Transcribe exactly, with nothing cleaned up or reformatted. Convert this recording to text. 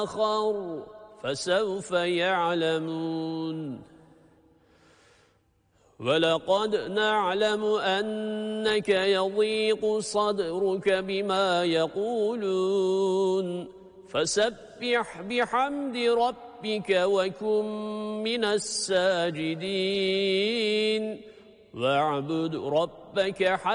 آخر فسوف يعلمون ولقد نعلم أنك يضيق صدرك بما يقولون فسبح بحمد ربك وكن من الساجدين واعبد ربك حتى